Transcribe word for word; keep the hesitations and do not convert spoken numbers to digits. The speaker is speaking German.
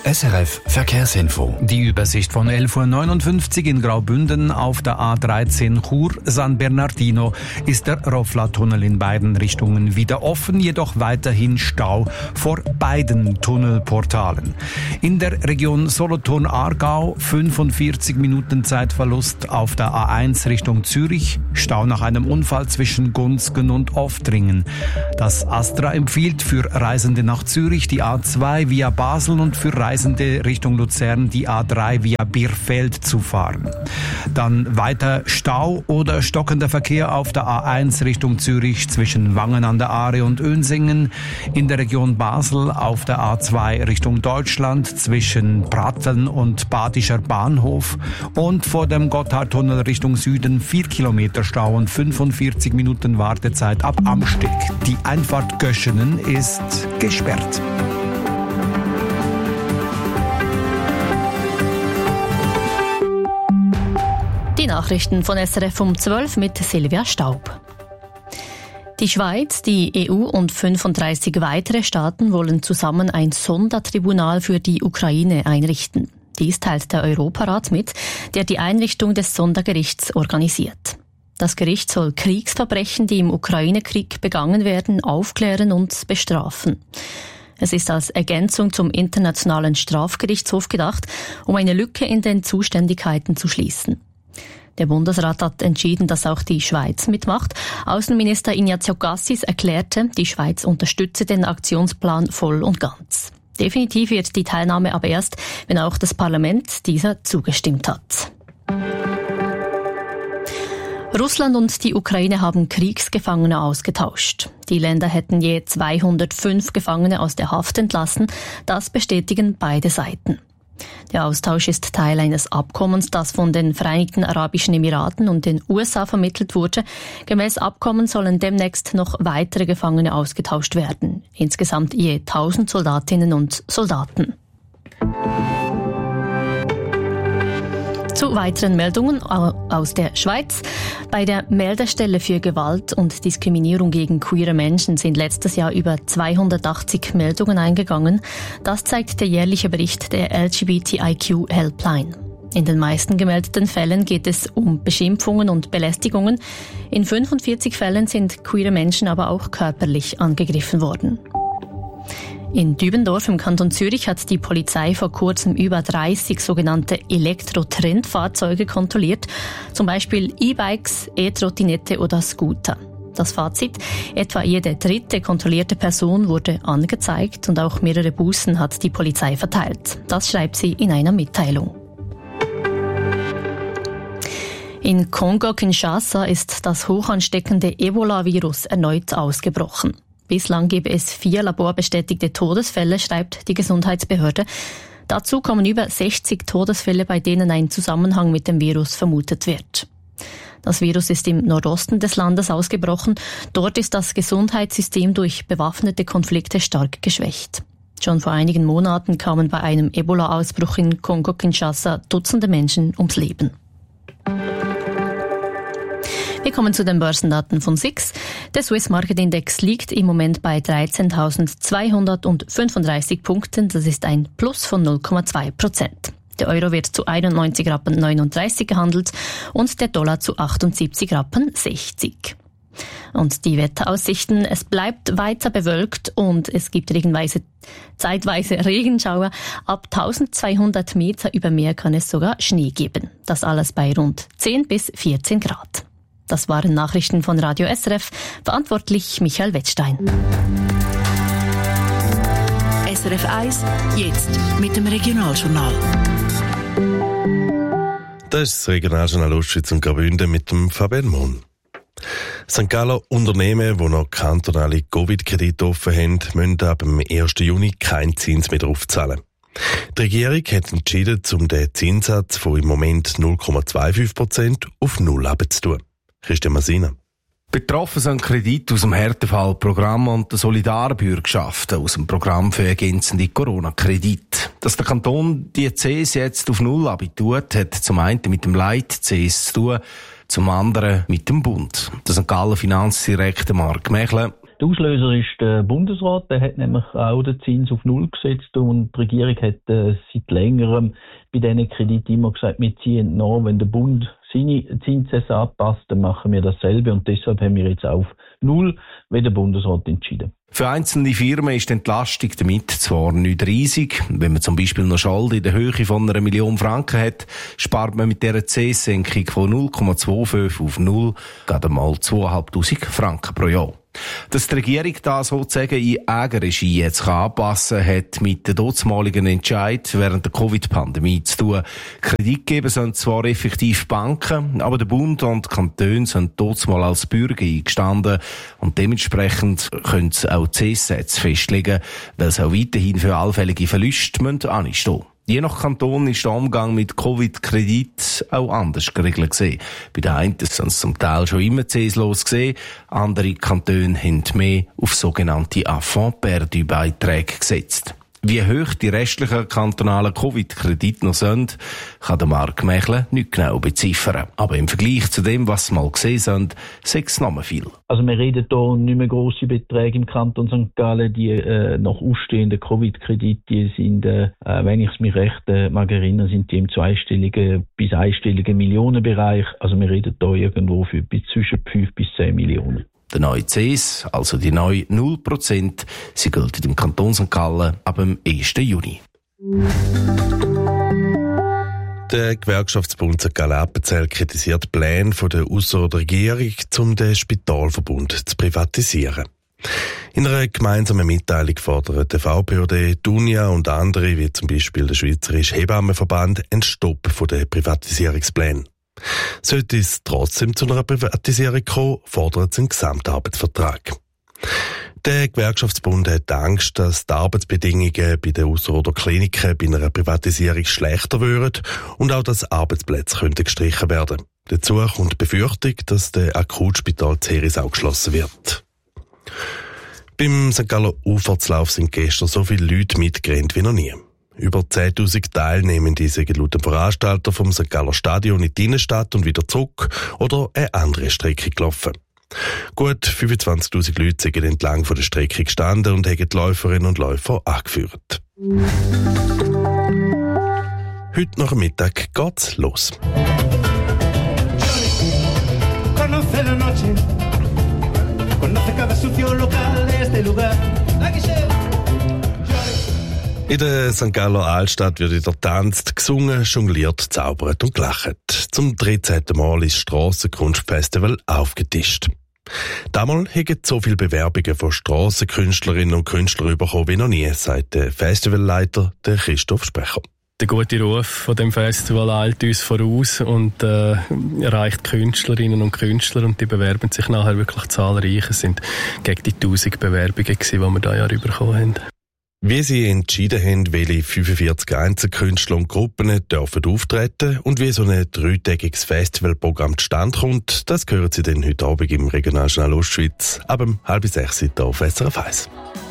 S R F Verkehrsinfo. Die Übersicht von elf Uhr neunundfünfzig in Graubünden auf der A dreizehn Chur-San Bernardino ist der Rofla-Tunnel in beiden Richtungen wieder offen, jedoch weiterhin Stau vor beiden Tunnelportalen. In der Region Solothurn-Aargau fünfundvierzig Minuten Zeitverlust auf der A eins Richtung Zürich, Stau nach einem Unfall zwischen Gunzgen und Oftringen. Das Astra empfiehlt für Reisende nach Zürich die A zwei via Basel und für Reisende Richtung Luzern die A drei via Bierfeld zu fahren. Dann weiter Stau oder stockender Verkehr auf der A eins Richtung Zürich zwischen Wangen an der Aare und Önsingen, in der Region Basel auf der A zwei Richtung Deutschland zwischen Pratteln und Badischer Bahnhof und vor dem Gotthardtunnel Richtung Süden vier Kilometer Stau und fünfundvierzig Minuten Wartezeit ab Amsteg. Die Einfahrt Göschenen ist gesperrt. Die Nachrichten von S R F um zwölf mit Silvia Staub. Die Schweiz, die E U und fünfunddreißig weitere Staaten wollen zusammen ein Sondertribunal für die Ukraine einrichten. Dies teilt der Europarat mit, der die Einrichtung des Sondergerichts organisiert. Das Gericht soll Kriegsverbrechen, die im Ukraine-Krieg begangen werden, aufklären und bestrafen. Es ist als Ergänzung zum Internationalen Strafgerichtshof gedacht, um eine Lücke in den Zuständigkeiten zu schließen. Der Bundesrat hat entschieden, dass auch die Schweiz mitmacht. Außenminister Ignazio Cassis erklärte, die Schweiz unterstütze den Aktionsplan voll und ganz. Definitiv wird die Teilnahme aber erst, wenn auch das Parlament dieser zugestimmt hat. Russland und die Ukraine haben Kriegsgefangene ausgetauscht. Die Länder hätten je zweihundertfünf Gefangene aus der Haft entlassen. Das bestätigen beide Seiten. Der Austausch ist Teil eines Abkommens, das von den Vereinigten Arabischen Emiraten und den U S A vermittelt wurde. Gemäß Abkommen sollen demnächst noch weitere Gefangene ausgetauscht werden. Insgesamt je tausend Soldatinnen und Soldaten. Zu weiteren Meldungen aus der Schweiz. Bei der Meldestelle für Gewalt und Diskriminierung gegen queere Menschen sind letztes Jahr über zweihundertachtzig Meldungen eingegangen. Das zeigt der jährliche Bericht der L G B T I Q Helpline. In den meisten gemeldeten Fällen geht es um Beschimpfungen und Belästigungen. In fünfundvierzig Fällen sind queere Menschen aber auch körperlich angegriffen worden. In Dübendorf im Kanton Zürich hat die Polizei vor kurzem über dreißig sogenannte Elektro-Trendfahrzeuge kontrolliert, zum Beispiel E-Bikes, E-Trottinette oder Scooter. Das Fazit: Etwa jede dritte kontrollierte Person wurde angezeigt und auch mehrere Bußen hat die Polizei verteilt. Das schreibt sie in einer Mitteilung. In Kongo-Kinshasa ist das hochansteckende Ebola-Virus erneut ausgebrochen. Bislang gebe es vier laborbestätigte Todesfälle, schreibt die Gesundheitsbehörde. Dazu kommen über sechzig Todesfälle, bei denen ein Zusammenhang mit dem Virus vermutet wird. Das Virus ist im Nordosten des Landes ausgebrochen. Dort ist das Gesundheitssystem durch bewaffnete Konflikte stark geschwächt. Schon vor einigen Monaten kamen bei einem Ebola-Ausbruch in Kongo-Kinshasa Dutzende Menschen ums Leben. Wir kommen zu den Börsendaten von S I X. Der Swiss Market Index liegt im Moment bei dreizehntausendzweihundertfünfunddreißig Punkten. Das ist ein Plus von null Komma zwei Prozent. Der Euro wird zu einundneunzig Rappen neununddreißig gehandelt und der Dollar zu achtundsiebzig Rappen sechzig. Und die Wetteraussichten: Es bleibt weiter bewölkt und es gibt regenweise, zeitweise Regenschauer. Ab eintausendzweihundert Meter über Meer kann es sogar Schnee geben. Das alles bei rund zehn bis vierzehn Grad. Das waren Nachrichten von Radio S R F. Verantwortlich Michael Wettstein. S R F eins, jetzt mit dem Regionaljournal. Das ist das Regionaljournal Ostschweiz und Graubünden mit dem Fabian Mohn. Sankt Galler Unternehmen, die noch kantonale Covid-Kredite offen haben, müssen ab dem ersten Juni keinen Zins mehr draufzahlen. Die Regierung hat entschieden, um den Zinssatz von im Moment null Komma fünfundzwanzig Prozent auf null herabzutun. Christian Masina. Betroffen sind Kredite aus dem Härtefallprogramm und der Solidarbürgschaft aus dem Programm für ergänzende Corona-Kredite. Dass der Kanton die C S jetzt auf null abtut, hat zum einen mit dem Leit-C S zu tun, zum anderen mit dem Bund. Der Sankt Galler Finanzdirektor Mark Mechle. Der Auslöser ist der Bundesrat, der hat nämlich auch den Zins auf Null gesetzt und die Regierung hat äh, seit längerem bei diesen Krediten immer gesagt, wir ziehen nach, wenn der Bund seine Zinssätze anpasst, dann machen wir dasselbe und deshalb haben wir jetzt auf Null, wie der Bundesrat entschieden. Für einzelne Firmen ist die Entlastung damit zwar nicht riesig. Wenn man zum Beispiel noch Schulden in der Höhe von einer Million Franken hat, spart man mit dieser C S-Senkung von null Komma fünfundzwanzig auf null gerade mal zweitausendfünfhundert Franken pro Jahr. Dass die Regierung da sozusagen in Eigenregie jetzt anpassen kann, hat mit dem dortmaligen Entscheid während der Covid-Pandemie zu tun. Kredit geben sind zwar effektiv Banken, aber der Bund und die Kantone sind dortmal als Bürger eingestanden und dementsprechend können sie auch C S-Sätze festlegen, weil sie auch weiterhin für allfällige Verluste anstehen müssen. Je nach Kanton ist der Umgang mit Covid-Kredit auch anders geregelt gewesen. Bei den einen sind es zum Teil schon immer zinslos gewesen, andere Kantone haben mehr auf sogenannte Enfant-Perdu-Beiträge gesetzt. Wie hoch die restlichen kantonalen Covid-Kredite noch sind, kann der Marc Mechler nicht genau beziffern. Aber im Vergleich zu dem, was sie mal gesehen sind, sagt es noch mal viel. Also wir reden hier nicht mehr grosse Beträge im Kanton Sankt Gallen. Die äh, noch ausstehenden Covid-Kredite, die sind, äh, wenn ich es mich recht äh, mag erinnern, sind die im zweistelligen bis einstelligen Millionenbereich. Also wir reden hier irgendwo für bis zwischen fünf bis zehn Millionen. Der neue C S, also die neue null Prozent, sie gilt im Kanton Sankt Gallen ab dem ersten Juni. Der Gewerkschaftsbund Sankt Gallen-Appenzell kritisiert die Pläne der Ausserrhoder Regierung, um den Spitalverbund zu privatisieren. In einer gemeinsamen Mitteilung fordern der V P O D, die Unia und andere, wie zum Beispiel der Schweizerische Hebammenverband, einen Stopp der Privatisierungspläne. Sollte es trotzdem zu einer Privatisierung kommen, fordert es einen Gesamtarbeitsvertrag. Der Gewerkschaftsbund hat Angst, dass die Arbeitsbedingungen bei den Ausserrhoder Kliniken bei einer Privatisierung schlechter würden und auch, dass Arbeitsplätze könnten gestrichen werden. Dazu kommt die Befürchtung, dass der Akutspital Zerisau geschlossen wird. Beim Sankt Galler Aufahrtslauf sind gestern so viele Leute mitgerannt wie noch nie. Über zehntausend Teilnehmende sind laut dem Veranstalter vom Sankt Galler Stadion in die Innenstadt und wieder zurück oder eine andere Strecke gelaufen. Gut fünfundzwanzigtausend Leute sind entlang von der Strecke gestanden und haben die Läuferinnen und Läufer angeführt. Heute nach dem Mittag geht's los. In der Sankt Galler Altstadt wird wieder getanzt, gesungen, jongliert, zaubert und gelacht. Zum dreizehnten Mal ist das Strassenkunstfestival aufgetischt. Damals haben so viele Bewerbungen von Strassenkünstlerinnen und Künstlern bekommen wie noch nie, sagt der Festivalleiter der Christoph Sprecher. Der gute Ruf von dem Festival eilt uns voraus und äh, erreicht Künstlerinnen und Künstler und die bewerben sich nachher wirklich zahlreich. Es sind gegen die tausend Bewerbungen gewesen, die wir dieses Jahr bekommen haben. Wie sie entschieden haben, welche fünfundvierzig Einzelkünstler und Gruppen dürfen auftreten und wie so ein dreitägiges Festivalprogramm zustande kommt, das hören Sie dann heute Abend im Regionaljournal Ostschweiz ab um halb sechs auf S R F eins.